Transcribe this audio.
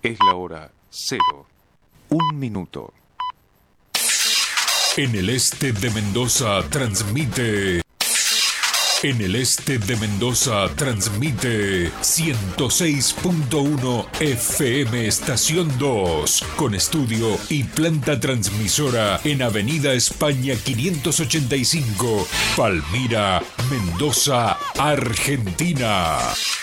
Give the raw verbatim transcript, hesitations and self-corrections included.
Es la hora cero. Un minuto. En el este de Mendoza transmite... En el este de Mendoza transmite ciento seis punto uno F M Estación dos, con estudio y planta transmisora en Avenida España quinientos ochenta y cinco, Palmira, Mendoza, Argentina.